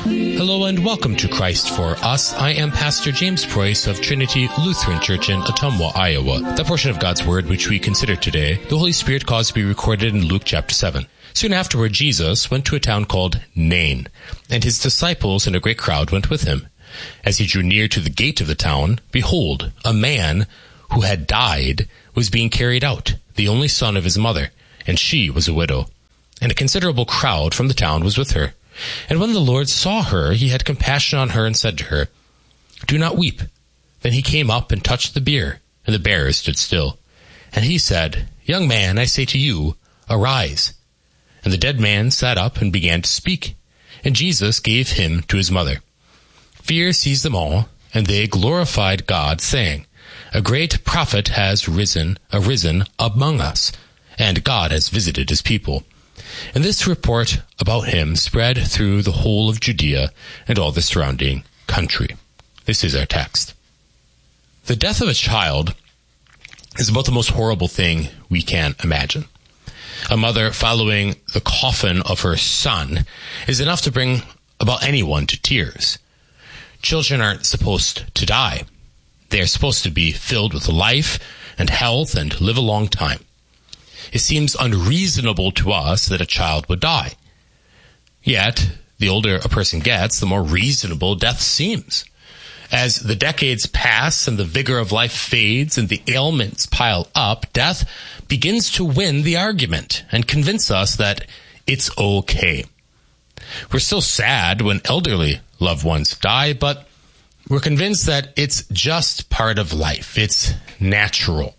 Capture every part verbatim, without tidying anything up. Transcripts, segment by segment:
Hello and welcome to Christ for Us. I am Pastor James Preuss of Trinity Lutheran Church in Ottumwa, Iowa. The portion of God's Word which we consider today, the Holy Spirit caused to be recorded in Luke chapter seven. Soon afterward, Jesus went to a town called Nain, and his disciples and a great crowd went with him. As he drew near to the gate of the town, behold, a man who had died was being carried out, the only son of his mother, and she was a widow. And a considerable crowd from the town was with her. And when the Lord saw her, he had compassion on her and said to her, "Do not weep." Then he came up and touched the bier, and the bearer stood still. And he said, "Young man, I say to you, arise." And the dead man sat up and began to speak. And Jesus gave him to his mother. Fear seized them all, and they glorified God, saying, "A great prophet has risen, arisen among us, and God has visited his people." And this report about him spread through the whole of Judea and all the surrounding country. This is our text. The death of a child is about the most horrible thing we can imagine. A mother following the coffin of her son is enough to bring about anyone to tears. Children aren't supposed to die. They are supposed to be filled with life and health and live a long time. It seems unreasonable to us that a child would die. Yet, the older a person gets, the more reasonable death seems. As the decades pass and the vigor of life fades and the ailments pile up, death begins to win the argument and convince us that it's okay. We're still sad when elderly loved ones die, but we're convinced that it's just part of life. It's natural.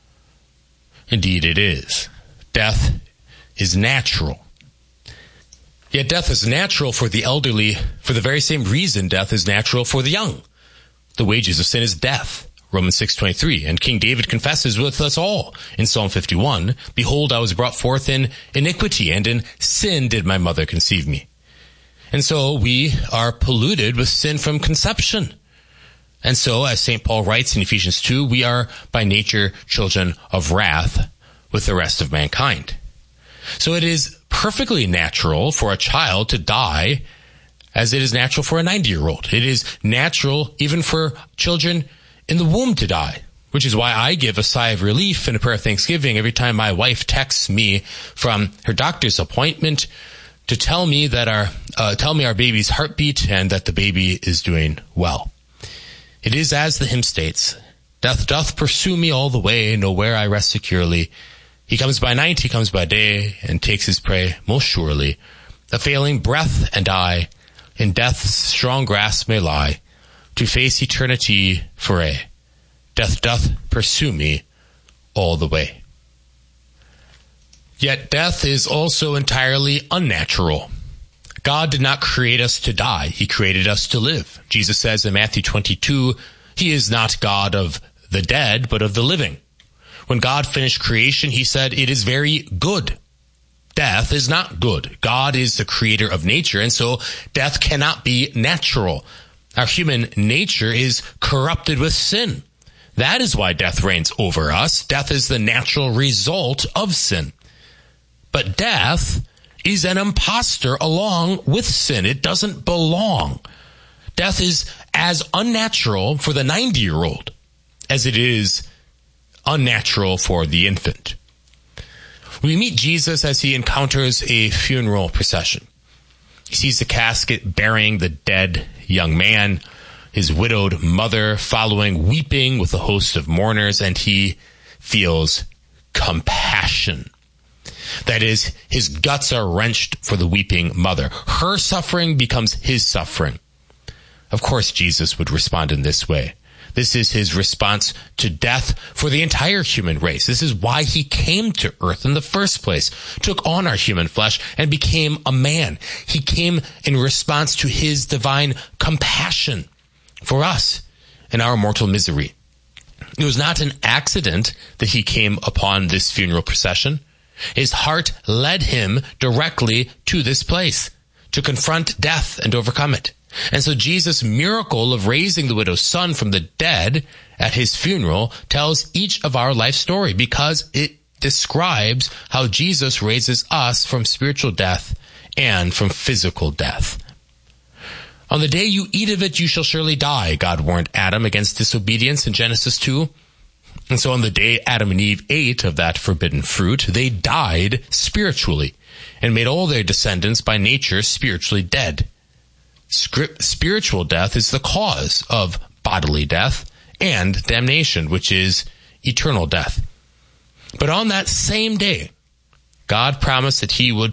Indeed, it is. Death is natural. Yet death is natural for the elderly for the very same reason death is natural for the young. The wages of sin is death, Romans six twenty-three, and King David confesses with us all in Psalm fifty-one, "Behold, I was brought forth in iniquity, and in sin did my mother conceive me." And so we are polluted with sin from conception. And so, as Saint Paul writes in Ephesians two, we are by nature children of wrath with the rest of mankind. So it is perfectly natural for a child to die as it is natural for a ninety-year-old. It is natural even for children in the womb to die, which is why I give a sigh of relief and a prayer of thanksgiving every time my wife texts me from her doctor's appointment to tell me that our, uh, tell me our baby's heartbeat and that the baby is doing well. It is as the hymn states, "Death doth pursue me all the way, nowhere I rest securely. He comes by night, he comes by day, and takes his prey most surely. The failing breath and I in death's strong grasp may lie, to face eternity for aye. Death doth pursue me all the way." Yet death is also entirely unnatural. God did not create us to die. He created us to live. Jesus says in Matthew twenty-two, he is not God of the dead, but of the living. When God finished creation, he said, "It is very good." Death is not good. God is the creator of nature, and so death cannot be natural. Our human nature is corrupted with sin. That is why death reigns over us. Death is the natural result of sin. But death is an imposter along with sin. It doesn't belong. Death is as unnatural for the ninety-year-old as it is unnatural for the infant. We meet Jesus as he encounters a funeral procession. He sees the casket burying the dead young man, his widowed mother following, weeping with a host of mourners, and he feels compassion. That is, his guts are wrenched for the weeping mother. Her suffering becomes his suffering. Of course, Jesus would respond in this way. This is his response to death for the entire human race. This is why he came to earth in the first place, took on our human flesh, and became a man. He came in response to his divine compassion for us and our mortal misery. It was not an accident that he came upon this funeral procession. His heart led him directly to this place to confront death and overcome it. And so Jesus' miracle of raising the widow's son from the dead at his funeral tells each of our life story because it describes how Jesus raises us from spiritual death and from physical death. On the day you eat of it, you shall surely die, God warned Adam against disobedience in Genesis two. And so on the day Adam and Eve ate of that forbidden fruit, they died spiritually and made all their descendants by nature spiritually dead. Spiritual death is the cause of bodily death and damnation, which is eternal death. But on that same day, God promised that he would